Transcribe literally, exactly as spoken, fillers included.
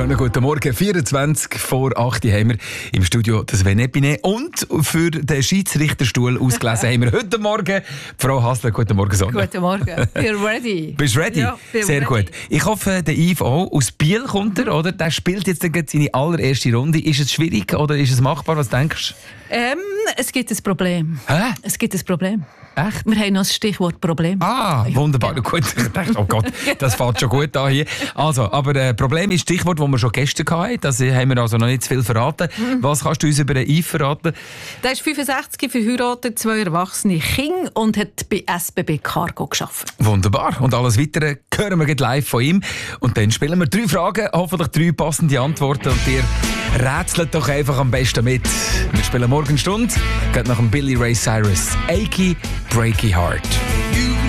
Schönen guten Morgen. vierundzwanzig vor acht haben wir im Studio das Sven Epine. Und für den Schiedsrichterstuhl ausgelesen haben wir heute Morgen Frau Hasler. Guten Morgen, Sonja. Guten Morgen. Bin ready. Bist du ready? Ja, bin Sehr ready. gut. Ich hoffe, der Yves auch. Aus Biel kommt er, oder? Der spielt jetzt gerade seine allererste Runde. Ist es schwierig oder ist es machbar? Was denkst du? Ähm, es gibt ein Problem. Hä? Es gibt ein Problem. Echt? Wir haben noch das Stichwort Problem. Ah, wunderbar. Gut, ich dachte, oh Gott, das fällt schon gut an hier. Also, aber äh, Problem ist das Stichwort, das wir schon gestern hatten. Das haben wir also noch nicht zu viel verraten. Was kannst du uns über den Yves verraten? Der ist fünfundsechzig, verheiratet, zwei erwachsene Kinder und hat bei S B B Cargo gearbeitet. Wunderbar. Und alles Weitere hören wir gleich live von ihm. Und dann spielen wir drei Fragen, hoffentlich drei passende Antworten. Und ihr rätselt doch einfach am besten mit. Wir spielen morgen Stunde, geht nach dem Billy Ray Cyrus. Achy, Breaky Heart.